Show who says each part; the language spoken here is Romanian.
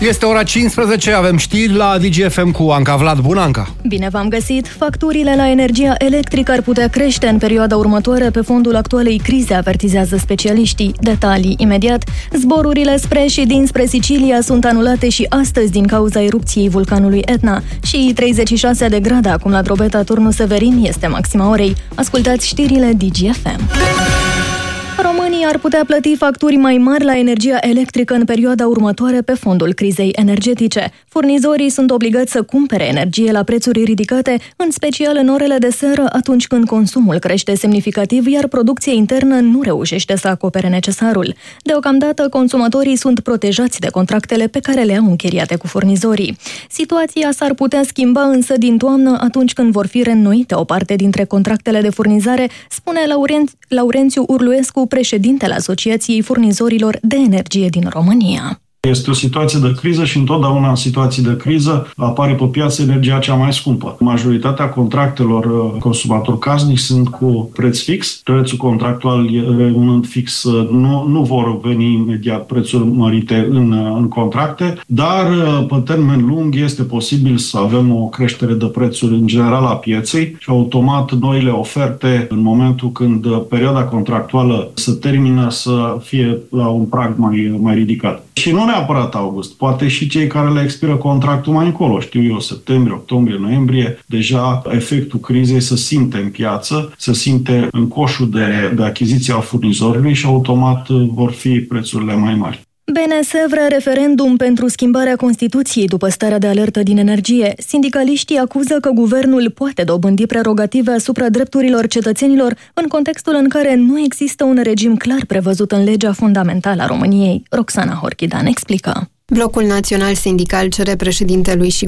Speaker 1: Este ora 15, avem știri la DGFM cu Anca Vlad. Bună, Anca!
Speaker 2: Bine v-am găsit! Facturile la energia electrică ar putea crește în perioada următoare pe fondul actualei crize, avertizează specialiștii. Detalii imediat. Zborurile spre și dinspre Sicilia sunt anulate și astăzi din cauza erupției vulcanului Etna. Și 36 de grade acum la Drobeta, Turnul Severin, este maxima orei. Ascultați știrile DGFM. Românii ar putea plăti facturi mai mari la energia electrică în perioada următoare pe fondul crizei energetice. Furnizorii sunt obligați să cumpere energie la prețuri ridicate, în special în orele de seară, atunci când consumul crește semnificativ, iar producția internă nu reușește să acopere necesarul. Deocamdată, consumatorii sunt protejați de contractele pe care le au închiriate cu furnizorii. Situația s-ar putea schimba însă din toamnă, atunci când vor fi reînnoite o parte dintre contractele de furnizare, spune Laurențiu Urluescu, președintele Asociației Furnizorilor de Energie din România.
Speaker 3: Este o situație de criză și întotdeauna în situații de criză apare pe piață energia cea mai scumpă. Majoritatea contractelor consumator casnic sunt cu preț fix. Prețul contractual rămânând fix, nu vor veni imediat prețuri mărite în contracte, dar pe termen lung este posibil să avem o creștere de prețuri în general a pieței și automat noile oferte, în momentul când perioada contractuală se termină, să fie la un prag mai ridicat. Și nu neapărat august, poate și cei care le expiră contractul mai încolo, știu eu, septembrie, octombrie, noiembrie, deja efectul crizei se simte în piață, se simte în coșul de achiziție al furnizorului și automat vor fi prețurile mai mari.
Speaker 2: BNS vrea referendum pentru schimbarea Constituției după starea de alertă din energie. Sindicaliștii acuză că guvernul poate dobândi prerogative asupra drepturilor cetățenilor în contextul în care nu există un regim clar prevăzut în legea fundamentală a României. Roxana Horchidan explică.
Speaker 4: Blocul Național Sindical cere președintelui și